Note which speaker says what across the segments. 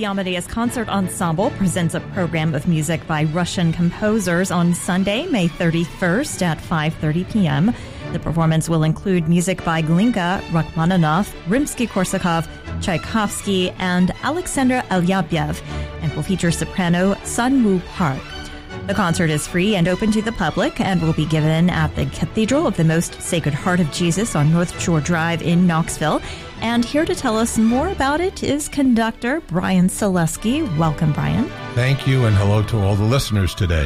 Speaker 1: The Amadeus Concert Ensemble presents a program of music by Russian composers on Sunday, May 31st at 5:30 p.m. The performance will include music by Glinka, Rachmaninoff, Rimsky-Korsakov, Tchaikovsky, and Alexander Alyabyev, and will feature soprano Sun-Woo Park. The concert is free and open to the public and will be given at the Cathedral of the Most Sacred Heart of Jesus on North Shore Drive in Knoxville. And here to tell us more about it is conductor Brian Selesky. Welcome, Brian.
Speaker 2: Thank you, and hello to all the listeners today.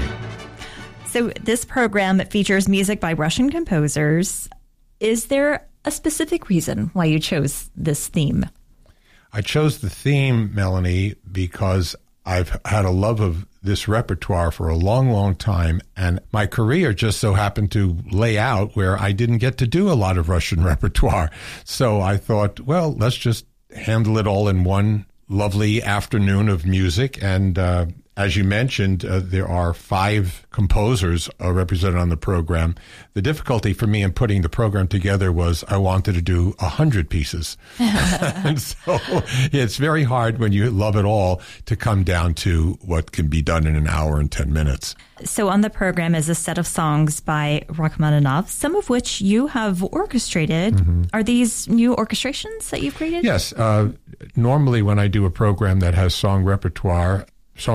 Speaker 1: So this program features music by Russian composers. Is there a specific reason why you chose this theme?
Speaker 2: I chose the theme, Melanie, because I've had a love of this repertoire for a long, long time, and my career just so happened to lay out where I didn't get to do a lot of Russian repertoire. So I thought, well, let's just handle it all in one lovely afternoon of music. And as you mentioned, there are 5 composers represented on the program. The difficulty for me in putting the program together was I wanted to do 100 pieces. And so it's very hard when you love it all to come down to what can be done in an hour and 10 minutes.
Speaker 1: So on the program is a set of songs by Rachmaninoff, some of which you have orchestrated. Mm-hmm. Are these new orchestrations that you've created?
Speaker 2: Yes. Normally when I do a program that has song repertoire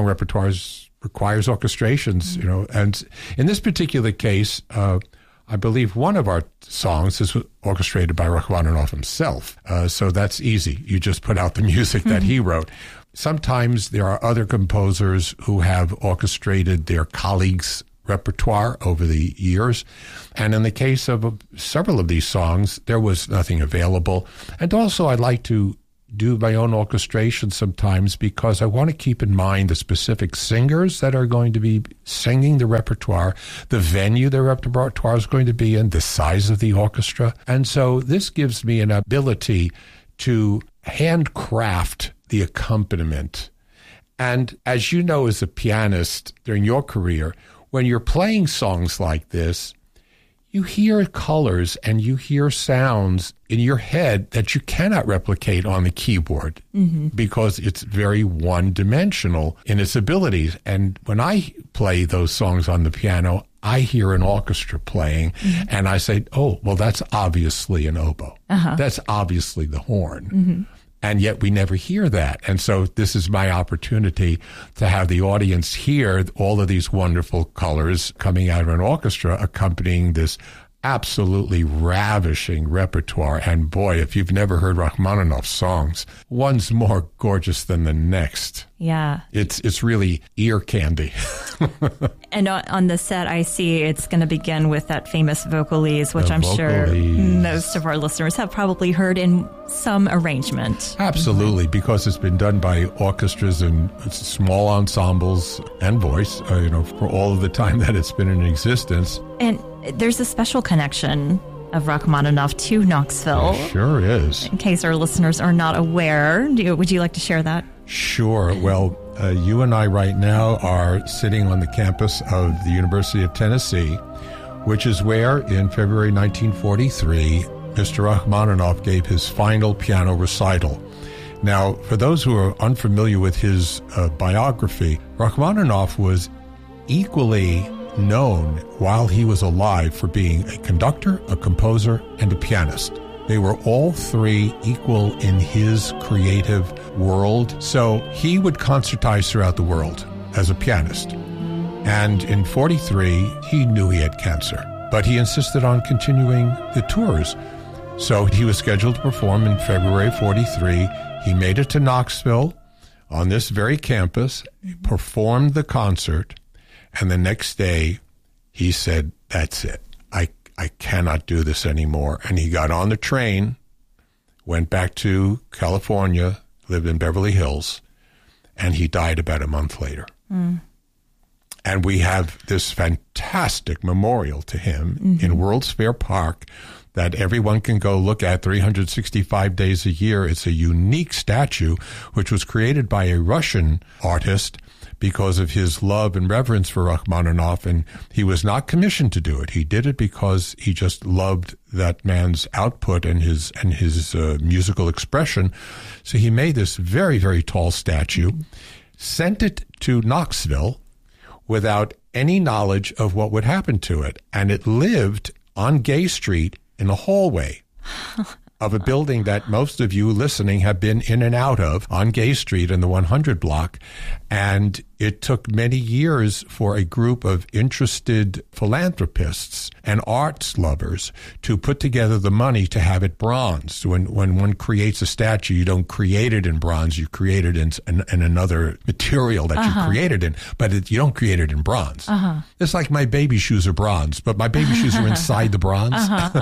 Speaker 2: requires orchestrations, you know, and in this particular case, I believe one of our songs is orchestrated by Rachmaninoff himself. So that's easy. You just put out the music that he wrote. Sometimes there are other composers who have orchestrated their colleagues' repertoire over the years. And in the case of several of these songs, there was nothing available. And also I'd like to do my own orchestration sometimes because I want to keep in mind the specific singers that are going to be singing the repertoire, the venue the repertoire is going to be in, the size of the orchestra. And so this gives me an ability to handcraft the accompaniment. And as you know, as a pianist during your career, when you're playing songs like this, you hear colors and you hear sounds in your head that you cannot replicate on the keyboard because it's very one-dimensional in its abilities. And when I play those songs on the piano, I hear an orchestra playing and I say, oh, well, that's obviously an oboe. That's obviously the horn. And yet we never hear that. And so this is my opportunity to have the audience hear all of these wonderful colors coming out of an orchestra accompanying this absolutely ravishing repertoire. And boy, if you've never heard Rachmaninoff's songs, one's more gorgeous than the next.
Speaker 1: Yeah.
Speaker 2: It's really ear candy.
Speaker 1: And on the set, I see it's going to begin with that famous vocalese, which I'm sure most of our listeners have probably heard in some arrangement.
Speaker 2: Absolutely, because it's been done by orchestras and small ensembles and voice, for all of the time that it's been in existence.
Speaker 1: And there's a special connection of Rachmaninoff to Knoxville.
Speaker 2: There sure is.
Speaker 1: In case our listeners are not aware, would you like to share that?
Speaker 2: Sure. Well, you and I right now are sitting on the campus of the University of Tennessee, which is where, in February 1943, Mr. Rachmaninoff gave his final piano recital. Now, for those who are unfamiliar with his biography, Rachmaninoff was equally known while he was alive for being a conductor, a composer, and a pianist. They were all 3 equal in his creative world. So he would concertize throughout the world as a pianist. And in 43, he knew he had cancer, but he insisted on continuing the tours. So he was scheduled to perform in February 43. He made it to Knoxville on this very campus, performed the concert, and the next day he said, that's it. I cannot do this anymore. And he got on the train, went back to California, lived in Beverly Hills, and he died about a month later. And we have this fantastic memorial to him in World's Fair Park that everyone can go look at 365 days a year. It's a unique statue, which was created by a Russian artist, because of his love and reverence for Rachmaninoff, and he was not commissioned to do it. He did it because he just loved that man's output and his musical expression. So he made this very, very tall statue, sent it to Knoxville without any knowledge of what would happen to it, and it lived on Gay Street in the hallway of a building that most of you listening have been in and out of on Gay Street in the 100 block. And it took many years for a group of interested philanthropists and arts lovers to put together the money to have it bronzed. When one creates a statue, you don't create it in bronze, you create it in another material that you created in, but you don't create it in bronze. It's like my baby shoes are bronze, but my baby shoes are inside the bronze.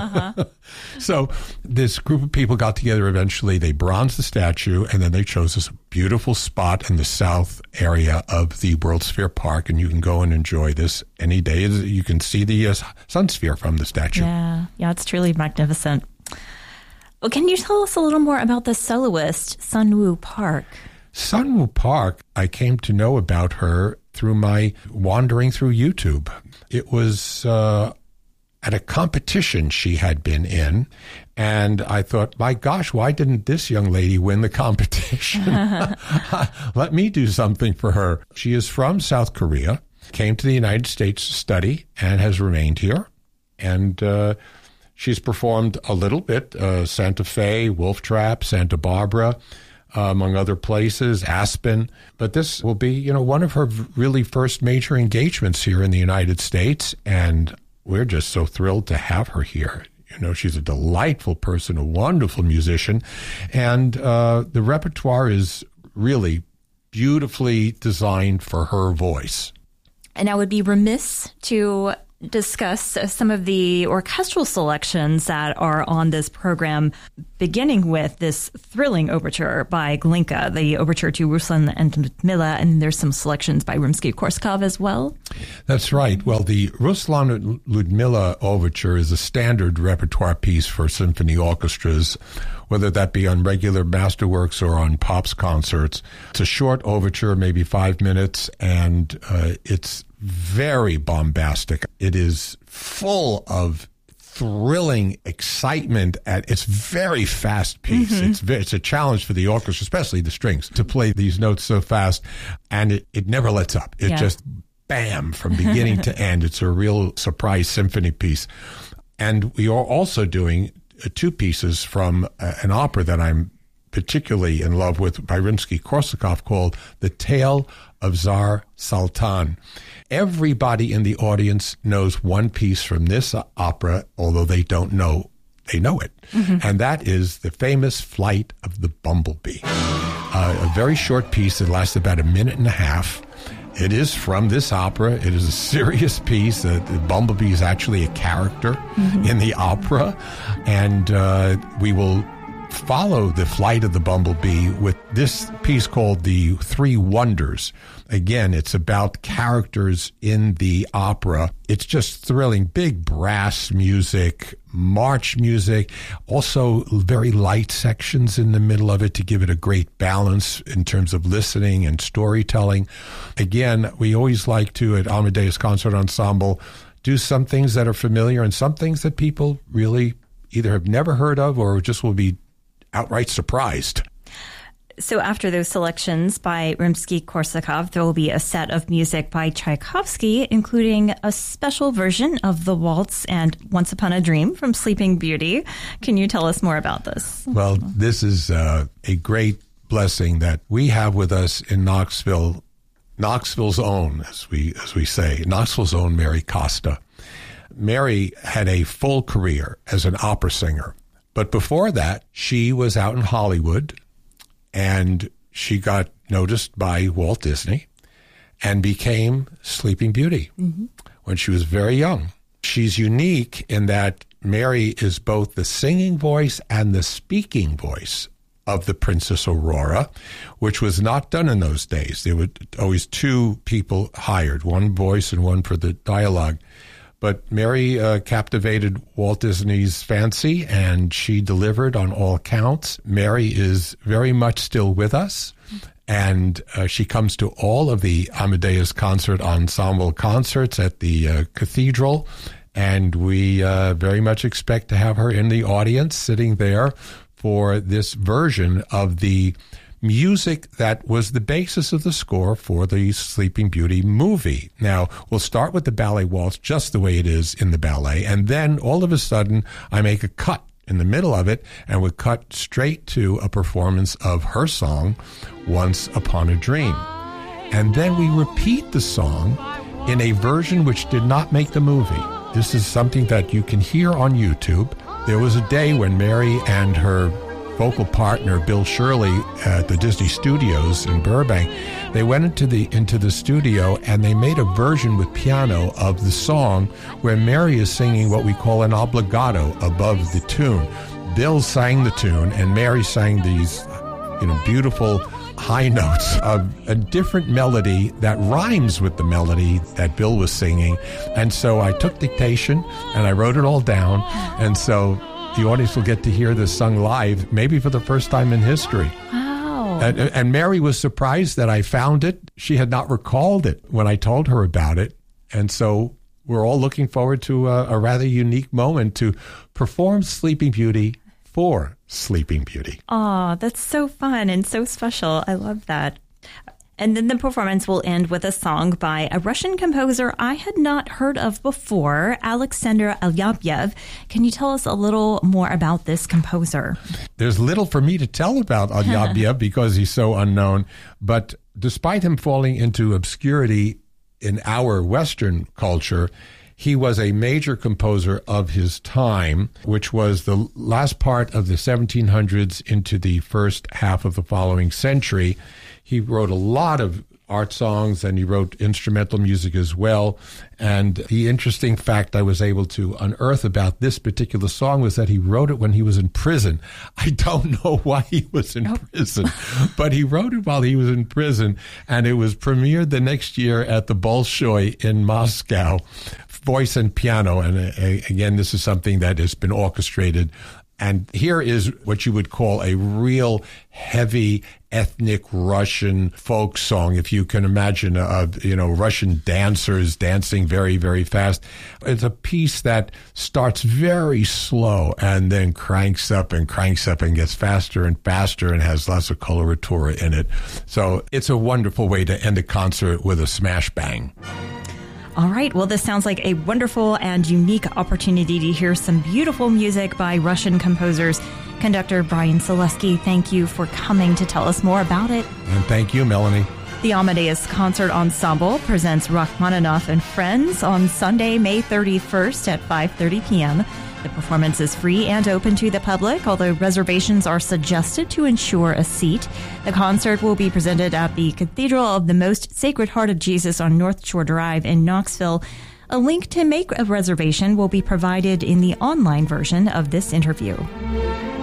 Speaker 2: So this group of people got together eventually, they bronzed the statue, and then they chose this beautiful spot in the south area of the World's Fair Park, and you can go and enjoy this any day. You can see the Sun Sphere from the statue.
Speaker 1: Yeah, it's truly magnificent. Well, can you tell us a little more about the soloist, Sunwoo Park?
Speaker 2: Sunwoo Park, I came to know about her through my wandering through YouTube. It was at a competition she had been in, and I thought, my gosh, why didn't this young lady win the competition? Let me do something for her. She is from South Korea, came to the United States to study, and has remained here. And she's performed a little bit, Santa Fe, Wolf Trap, Santa Barbara, among other places, Aspen. But this will be, one of her really first major engagements here in the United States, and we're just so thrilled to have her here. She's a delightful person, a wonderful musician, and the repertoire is really beautifully designed for her voice.
Speaker 1: And I would be remiss to discuss some of the orchestral selections that are on this program, beginning with this thrilling overture by Glinka, the overture to Ruslan and Ludmilla, and there's some selections by Rimsky-Korsakov as well. That's
Speaker 2: right. Well, the Ruslan and Ludmilla overture is a standard repertoire piece for symphony orchestras, whether that be on regular masterworks or on Pops concerts. It's a short overture, maybe 5 minutes, and it's very bombastic. It is full of thrilling excitement. It's very fast piece. Mm-hmm. It's a challenge for the orchestra, especially the strings, to play these notes so fast, and it never lets up. It just bam from beginning to end. It's a real surprise symphony piece. And we are also doing 2 pieces from an opera that I'm particularly in love with by Rimsky-Korsakov called The Tale of Tsar Sultan. Everybody in the audience knows one piece from this opera, although they don't know they know it. Mm-hmm. And that is the famous Flight of the Bumblebee. A very short piece that lasts about 1.5 minutes. It is from this opera. It is a serious piece. The Bumblebee is actually a character in the opera. And we will follow the flight of the bumblebee with this piece called The Three Wonders. Again, it's about characters in the opera. It's just thrilling. Big brass music, march music, also very light sections in the middle of it to give it a great balance in terms of listening and storytelling. Again, we always like to, at Amadeus Concert Ensemble, do some things that are familiar and some things that people really either have never heard of or just will be outright surprised.
Speaker 1: So after those selections by Rimsky-Korsakov, there will be a set of music by Tchaikovsky, including a special version of the waltz and Once Upon a Dream from Sleeping Beauty. Can you tell us more about this?
Speaker 2: Well, this is a great blessing that we have with us in Knoxville, Knoxville's own, as we say, Knoxville's own Mary Costa. Mary had a full career as an opera singer. But before that, she was out in Hollywood, and she got noticed by Walt Disney and became Sleeping Beauty when she was very young. She's unique in that Mary is both the singing voice and the speaking voice of the Princess Aurora, which was not done in those days. There were always 2 people hired, one voice and one for the dialogue. But Mary captivated Walt Disney's fancy, and she delivered on all counts. Mary is very much still with us, And she comes to all of the Amadeus Concert Ensemble concerts at the cathedral. And we very much expect to have her in the audience sitting there for this version of the music that was the basis of the score for the Sleeping Beauty movie. Now, we'll start with the ballet waltz just the way it is in the ballet, and then all of a sudden I make a cut in the middle of it, and we cut straight to a performance of her song, Once Upon a Dream. And then we repeat the song in a version which did not make the movie. This is something that you can hear on YouTube. There was a day when Mary and her vocal partner Bill Shirley at the Disney Studios in Burbank, they went into the studio and they made a version with piano of the song where Mary is singing what we call an obligato above the tune. Bill sang the tune and Mary sang these, beautiful high notes of a different melody that rhymes with the melody that Bill was singing. And so I took dictation and I wrote it all down. And so the audience will get to hear this sung live, maybe for the first time in history.
Speaker 1: Wow.
Speaker 2: And Mary was surprised that I found it. She had not recalled it when I told her about it. And so we're all looking forward to a rather unique moment to perform Sleeping Beauty for Sleeping Beauty.
Speaker 1: Oh, that's so fun and so special. I love that. And then the performance will end with a song by a Russian composer I had not heard of before, Alexander Alyabyev. Can you tell us a little more about this composer?
Speaker 2: There's little for me to tell about Alyabyev because he's so unknown. But despite him falling into obscurity in our Western culture, he was a major composer of his time, which was the last part of the 1700s into the first half of the following century. He wrote a lot of art songs and he wrote instrumental music as well. And the interesting fact I was able to unearth about this particular song was that he wrote it when he was in prison. I don't know why he was in prison, but he wrote it while he was in prison. And it was premiered the next year at the Bolshoi in Moscow, voice and piano. And again, this is something that has been orchestrated. And here is what you would call a real heavy ethnic Russian folk song. If you can imagine, Russian dancers dancing very, very fast. It's a piece that starts very slow and then cranks up and gets faster and faster and has lots of coloratura in it. So it's a wonderful way to end a concert with a smash bang.
Speaker 1: All right. Well, this sounds like a wonderful and unique opportunity to hear some beautiful music by Russian composers. Conductor Brian Selesky, thank you for coming to tell us more about it.
Speaker 2: And thank you, Melanie.
Speaker 1: The Amadeus Concert Ensemble presents Rachmaninoff and Friends on Sunday, May 31st at 5:30 p.m. The performance is free and open to the public, although reservations are suggested to ensure a seat. The concert will be presented at the Cathedral of the Most Sacred Heart of Jesus on North Shore Drive in Knoxville. A link to make a reservation will be provided in the online version of this interview.